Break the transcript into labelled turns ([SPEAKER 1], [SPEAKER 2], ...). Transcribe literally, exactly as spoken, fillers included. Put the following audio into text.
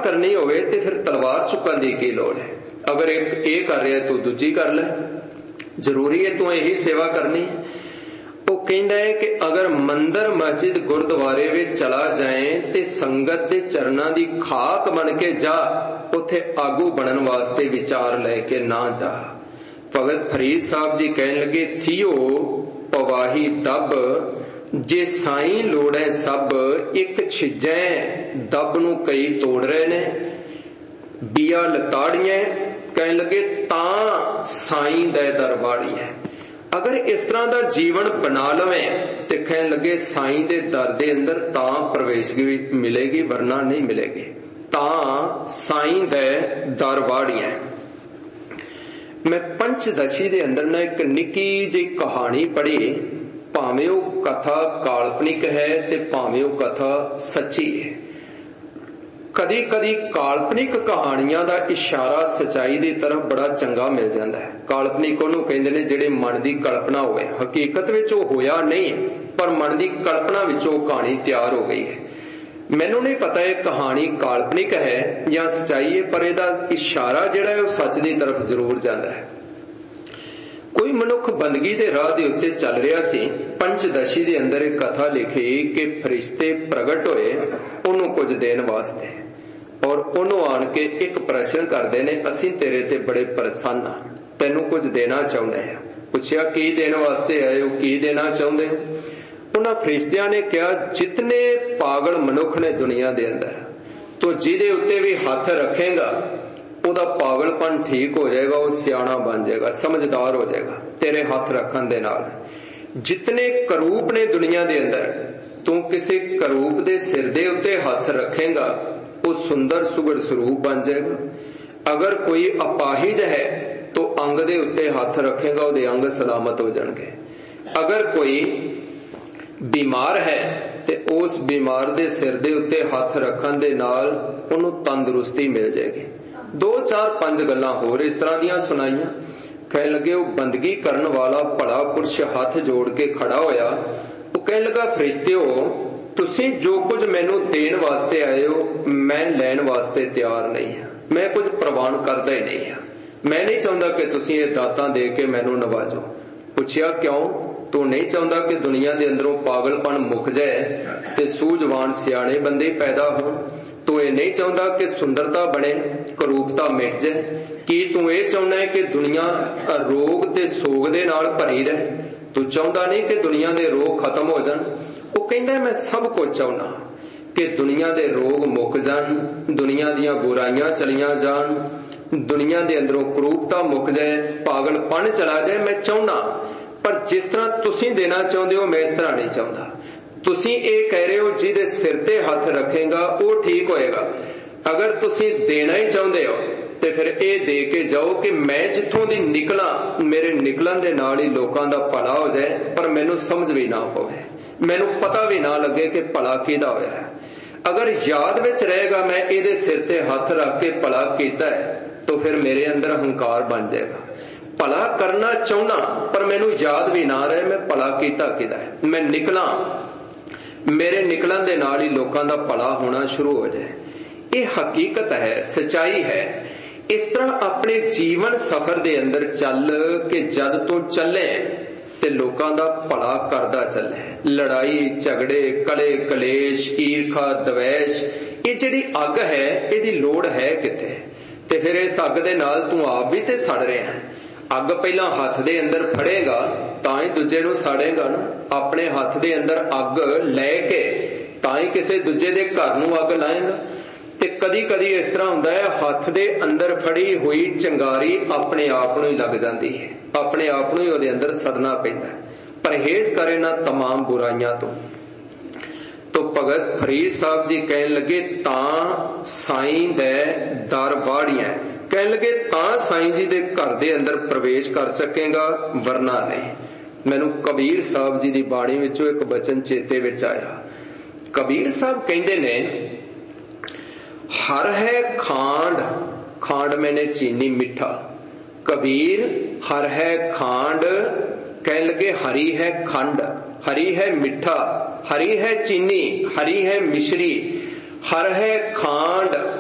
[SPEAKER 1] करनी होवे ते फिर तलवार चुकन दी की लोड़ है। अगर एक ये कर रहा तू दूजी कर ले, जरूरी है तू यही सेवा करनी है। वो कहता है कि अगर मंदिर मस्जिद गुरुद्वारे में चला जाए ते संगत दे चरणां दी खाक बन के जा, उथे आगू बनन वास्ते विचार लेके ना जा। भगत फरीद साहब जी कहन लगे थियो पवाही दब जे साई लोड़े सब एक छिजै दब नू कई तोड़ रहे ने बिया लताड़ियां कहन लगे ता साई दे दरबारी है। अगर इस तरह का जीवन बना लवें तो कहन लगे साई दे दर दे अंदर ता प्रवेश मिलेगी वरना नहीं मिलेगी। ता साई दे दरबारी है। मैं पंचदशी दे अंदर ना एक निकी जी कहानी पढ़ी, भावें वो कथा काल्पनिक है ते भावें वो कथा सच्ची है। कदी कदी काल्पनिक कहानियां दा इशारा सच्चाई दी तरफ बड़ा चंगा मिल जाता है। काल्पनिक उहनूं कहंदे ने जिहड़े मन दी कल्पना होवे, हकीकत विच ओह होया नहीं पर मन दी कल्पना विच ओह कहानी तैयार हो गई है। मैनूं नहीं पता ये कहानी काल्पनिक है या सच्चाई है, पर इहदा इशारा जिहड़ा है ओह सच दी तरफ जरूर जाता है। कोई मनुख बंदगी दे राह दे उत्ते चल रहा सी। पंचदशी दे अंदर एक कथा लिखी कि फरिश्ते प्रगट होए उहनूं कुछ देण वास्ते, और उहनूं आण के एक प्रश्न करदे ने, असीं तेरे ते बड़े प्रसन्न हां, तैनूं कुछ देना चाहुंदे हां। पुछया की देण वास्ते आए हो, की देना चाहुंदे हो? उन्हां फरिश्तियां ने कहा जितने पागल मनुख ने दुनिया दे अंदर, तो जिहदे उत्ते भी हथ रखेगा ਉਹਦਾ पागलपन ठीक हो जाएगा, वो सियाणा बन जाएगा, समझदार हो जाएगा तेरे हाथ रखन दे नाल। जितने करूप ने दुनिया दे अंदर, तू किसी करूप दे सिर दे उत्ते हाथ रखेगा वो सुंदर सुगड़ स्वरूप बन जाएगा। अगर कोई अपाहिज है तो अंग दे उत्ते हाथ रखेगा ਉਹਦੇ अंग सलामत हो जाएंगे। अगर कोई बीमार है ते उस बीमार दे सिर दे उत्ते हाथ रखन दे नाल ਉਹਨੂੰ तंदुरुस्ती मिल जाएगी। दो चार पंज गल्लां होर इस तरह दियां सुनाइयां। कहन लगे वो बंदगी करन वाला भला पुरुष हाथ जोड़ के खड़ा होया, वो कहन लगा फरिश्तेओ तुसीं जो कुछ मैनू देण वास्ते आए हो मैं लैण वास्ते तैयार नहीं हां, मैं कुछ प्रवान करदा ही नहीं हां। मैं नहीं चाहुंदा कि तुसीं ये दातां दे के मैनू नवाजो। पुछया क्यों? तू नहीं चाहुंदा कि दुनिया दे अंदरों पागलपन मुक जाए ते सूझवान सियाणे बंदे पैदा होण? तू ये नहीं चाहुंदा कि सुंदरता बने, करूपता मिट जाए? की तू ये चाहुंदा है कि दुनिया रोग ते सोग दे नाल भरी रहे? तू चाहुंदा नहीं कि दुनिया दे रोग खत्म हो जाण? वो कहंदा मैं सब कुछ चाहुंदा कि दुनिया दे रोग मुक जाण, दुनिया दीयां बुराइयां चलियां जाण, दुनिया दे अंदरों करूपता मुक जाए, पागलपन चला जाए। मैं चाहुंदा, पर जिस तरह तुसीं देना चाहुंदे हो मैं इस तरह नहीं चाहुंदा। तुसीं ये कह रहे हो जिहदे सिर ते हथ रखेगा वो ठीक होएगा। अगर तुसीं देना ही चाहुंदे हो ते फिर ये दे के जाओ कि मैं जिथों दी निकला मेरे निकलन दे नाल ही लोकां दा भला हो जाए, पर मैनूं समझ भी ना पवे, मैनूं पता भी ना लगे कि भला किहदा होया है। अगर याद विच रहेगा मैं इहदे सिर ते हथ रख के भला कीता है तो फिर मेरे अंदर हंकार बन जाएगा। भला करना चाहुंदा पर मैनूं याद भी ना रहे मैं भला कीता किहदा है। मैं निकला, मेरे निकलन दे नाल ही लोकां दा भला होना शुरू हो जाए। ये हकीकत है, सच्चाई है। इस तरह अपने जीवन सफर दे अंदर चल के जद तू चले ते लोकां दा भला करदा चले। लड़ाई झगड़े कले कलेश ईरखा द्वेष ये जिहड़ी अग है इहदी लोड़ है किथे? ते फिर इस अग दे नाल तू आप भी ते सड़ रहा है। अग पहला हथ दे अंदर फड़ेगा तां ही दूजे नूं साड़ेगा ना। अपने हथ दे अंदर अग लैके तां ही किसी दूजे दे घर नूं अग लाएगा। ते कदी कदी इस तरह हुंदा है हथ दे अंदर फड़ी हुई चिंगारी अपने आप नूं ही लग जाती है, अपने आप नूं ही उहदे अंदर सड़ना पैंदा है। परहेज करे ना तमाम बुराइयां तो। तो भगत फरीद साहब जी कहन लगे तां साईं दे दर वाड़ियां, कहन लगे तां साईं जी दे घर दे अंदर प्रवेश कर सकेगा वरना नहीं। मैनू कबीर साहब जी दी बाणी विचों एक बचन चेते विच आया। कबीर साहब कहंदे ने हर है खांड, खांड मैंने चीनी मिठा। कबीर हर है खांड, कहन लगे हरी है खंड, हरी है मिठा, हरी है चीनी, हरी है मिश्री। हर है खांड